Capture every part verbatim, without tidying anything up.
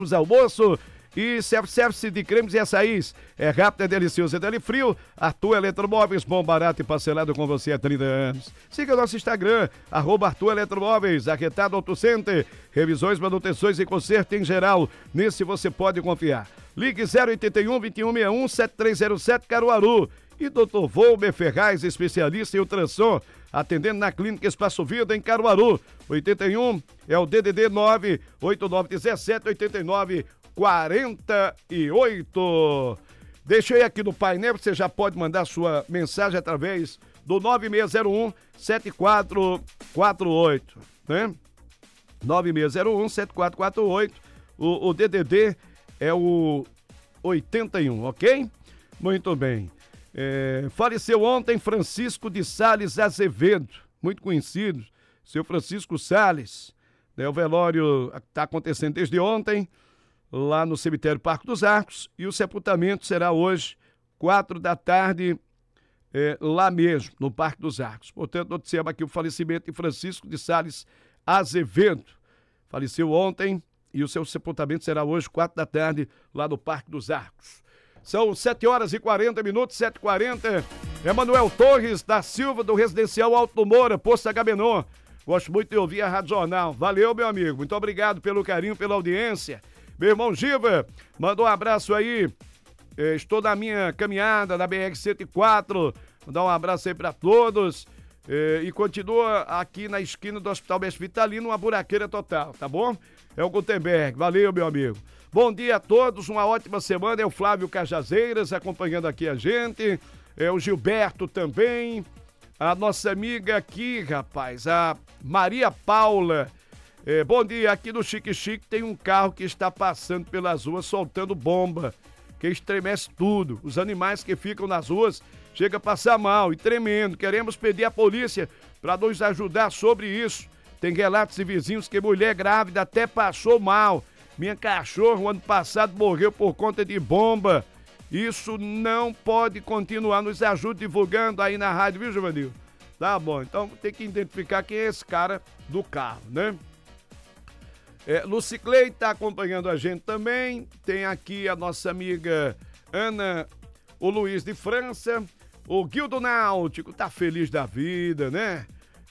almoço e self-service de cremes e açaís. É rápido, é delicioso, é dele frio. Arthur Eletromóveis, bom, barato e parcelado com você há trinta anos. Siga nosso Instagram, arroba Arthur Eletromóveis, Arretado Auto Center, revisões, manutenções e conserto em geral. Nesse você pode confiar. Ligue zero oito um, vinte e um sessenta e um, sete três zero sete, Caruaru. E doutor Volmer Ferraz, especialista em ultrassom, atendendo na Clínica Espaço Vida em Caruaru. oitenta e um é o D D D nove oito nove um sete oito nove quarenta e oito. Deixei aqui no painel, você já pode mandar sua mensagem através do nove seis zero um, sete quatro quatro oito, né? nove seis zero um, sete quatro quatro oito. O, o D D D é o oitenta e um, ok? Muito bem. É, faleceu ontem Francisco de Sales Azevedo, muito conhecido, seu Francisco Sales, né? O velório está acontecendo desde ontem, lá no cemitério Parque dos Arcos, e o sepultamento será hoje, quatro da tarde, é, lá mesmo, no Parque dos Arcos. Portanto, noticiamos aqui o falecimento de Francisco de Sales Azevedo. Faleceu ontem e o seu sepultamento será hoje, quatro da tarde, lá no Parque dos Arcos. São sete horas e quarenta minutos, sete e quarenta. Emanuel Torres da Silva, do Residencial Alto Moura, Posto Agamenon. Gosto muito de ouvir a Rádio Jornal. Valeu, meu amigo. Muito obrigado pelo carinho, pela audiência. Meu irmão Giva, mandou um abraço aí. É, estou na minha caminhada na B R cento e quatro. Mandar um abraço aí para todos. É, e continua aqui na esquina do Hospital Mestre Vitalino, uma buraqueira total, tá bom? É o Gutenberg. Valeu, meu amigo. Bom dia a todos, uma ótima semana. É o Flávio Cajazeiras acompanhando aqui a gente. É o Gilberto também. A nossa amiga aqui, rapaz, a Maria Paula. É, bom dia, aqui no Chique Chique tem um carro que está passando pelas ruas soltando bomba, que estremece tudo. Os animais que ficam nas ruas chegam a passar mal e tremendo. Queremos pedir à polícia para nos ajudar sobre isso. Tem relatos de vizinhos que mulher grávida até passou mal. Minha cachorra, o ano passado, morreu por conta de bomba. Isso não pode continuar. Nos ajude divulgando aí na rádio, viu, Giovanil? Tá bom, então tem que identificar quem é esse cara do carro, né? É, Luciclei está acompanhando a gente também. Tem aqui a nossa amiga Ana, o Luiz de França. O Guildo Náutico tá feliz da vida, né?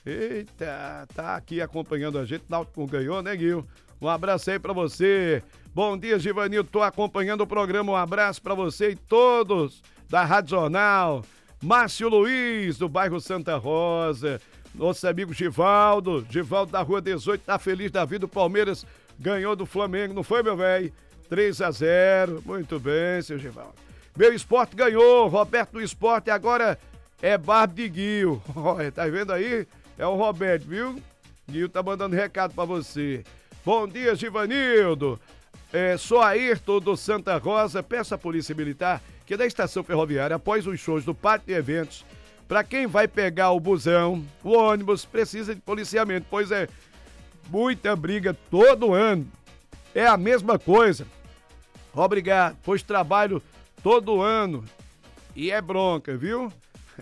Eita, tá aqui acompanhando a gente. Náutico ganhou, né, Guil? Um abraço aí pra você. Bom dia, Givanil. Tô acompanhando o programa. Um abraço pra você e todos da Rádio Jornal. Márcio Luiz, do bairro Santa Rosa. Nosso amigo Givaldo. Givaldo da Rua dezoito, tá feliz da vida. O Palmeiras ganhou do Flamengo, não foi, meu velho? três a zero. Muito bem, seu Givaldo. Meu Esporte ganhou. Roberto do Esporte agora é Barba de Guil. Olha, tá vendo aí? É o Roberto, viu? Guil tá mandando recado pra você. Bom dia, Givanildo. É, sou Ayrton do Santa Rosa. Peço à Polícia Militar que da estação ferroviária, após os shows do Pátio de Eventos, para quem vai pegar o busão, o ônibus, precisa de policiamento, pois é muita briga todo ano. É a mesma coisa. Obrigado, pois trabalho todo ano. E é bronca, viu?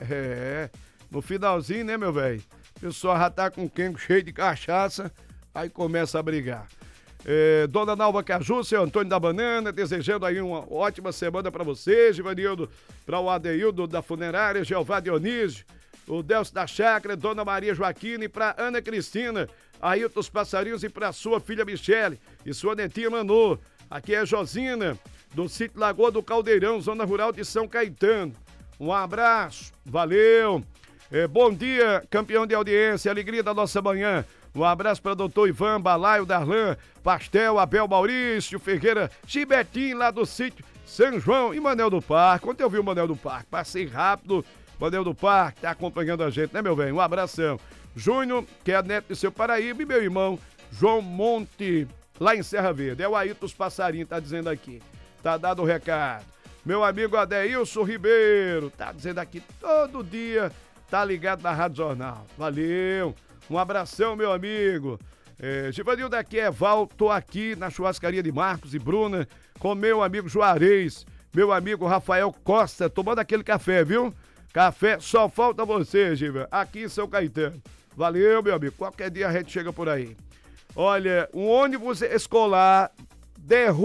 É, no finalzinho, né, meu velho? O pessoal já tá com o quengo cheio de cachaça, aí começa a brigar. É, Dona Nalva Caju, seu Antônio da Banana, desejando aí uma ótima semana para você, Givanildo, para o Adeildo da Funerária, Jeová Dionísio, o Delcio da Chácara, Dona Maria Joaquina e para Ana Cristina, Ailton dos Passarinhos e para sua filha Michele e sua netinha Manu. Aqui é Josina, do sítio Lagoa do Caldeirão, zona rural de São Caetano. Um abraço, valeu. É, bom dia, campeão de audiência, alegria da nossa manhã. Um abraço para doutor Ivan, Balaio, Darlan, Pastel, Abel Maurício, Ferreira, Chibetinho lá do sítio São João e Manel do Parque. Ontem eu vi o Manel do Parque, passei rápido, Manel do Parque, tá acompanhando a gente, né, meu velho? Um abração. Júnior, que é neto de seu Paraíba, e meu irmão João Monte, lá em Serra Verde. É o Ailton dos Passarinhos, tá dizendo aqui. Tá dado o recado. Meu amigo Adeilson Ribeiro, tá dizendo aqui todo dia, tá ligado na Rádio Jornal. Valeu. Um abração, meu amigo. É, Givanildo, aqui é Val, tô aqui na churrascaria de Marcos e Bruna com meu amigo Juarez, meu amigo Rafael Costa, tomando aquele café, viu? Café, só falta você, Giva, aqui em São Caetano. Valeu, meu amigo. Qualquer dia a gente chega por aí. Olha, um ônibus escolar derruba